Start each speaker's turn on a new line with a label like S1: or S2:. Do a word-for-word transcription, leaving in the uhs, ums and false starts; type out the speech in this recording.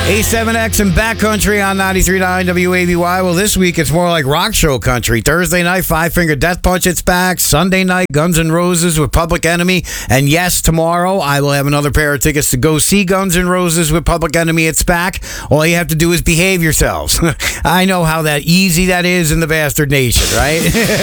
S1: A seven X and Backcountry on ninety-three point nine W A B Y. Well, this week it's more like rock show country. Thursday night, Five Finger Death Punch, it's back. Sunday night, Guns N' Roses with Public Enemy. And yes, tomorrow I will have another pair of tickets to go see Guns N' Roses with Public Enemy. It's back. All you have to do is behave yourselves. I know how that easy that is in the Bastard Nation, right?